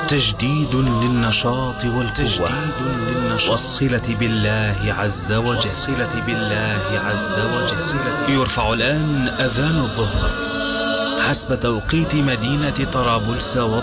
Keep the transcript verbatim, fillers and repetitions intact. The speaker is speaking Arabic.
تجديد للنشاط والقوة والصلة بالله عز وجل والصلة بالله عز وجل. يرفع الآن أذان الظهر حسب توقيت مدينة طرابلس.